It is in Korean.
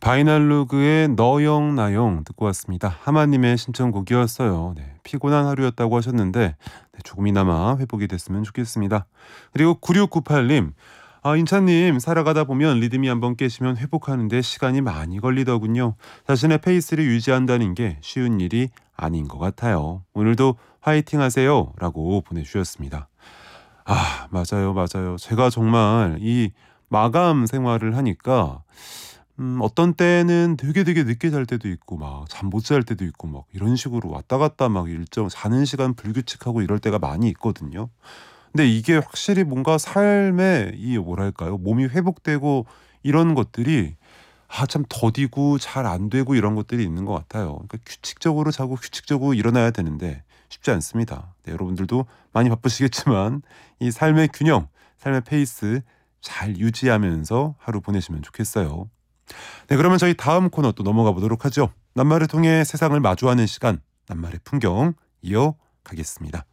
바이날루그의 너영 나영 듣고 왔습니다. 하마님의 신청곡이었어요. 네, 피곤한 하루였다고 하셨는데 조금이나마 회복이 됐으면 좋겠습니다. 그리고 9698님, 인찬님, 살아가다 보면 리듬이 한번 깨지면 회복하는데 시간이 많이 걸리더군요. 자신의 페이스를 유지한다는 게 쉬운 일이 아닌 것 같아요. 오늘도 화이팅 하세요 라고 보내주셨습니다. 맞아요, 맞아요. 제가 정말 이 마감 생활을 하니까 어떤 때는 되게 늦게 잘 때도 있고 막 잠 못 잘 때도 있고 막 이런 식으로 왔다 갔다 막 일정 자는 시간 불규칙하고 이럴 때가 많이 있거든요. 근데 이게 확실히 뭔가 삶의 이 뭐랄까요? 몸이 회복되고 이런 것들이 참 더디고 잘 안 되고 이런 것들이 있는 것 같아요. 그러니까 규칙적으로 자고 규칙적으로 일어나야 되는데 쉽지 않습니다. 네, 여러분들도 많이 바쁘시겠지만 이 삶의 균형, 삶의 페이스 잘 유지하면서 하루 보내시면 좋겠어요. 네, 그러면 저희 다음 코너 또 넘어가 보도록 하죠. 낱말을 통해 세상을 마주하는 시간, 낱말의 풍경 이어가겠습니다.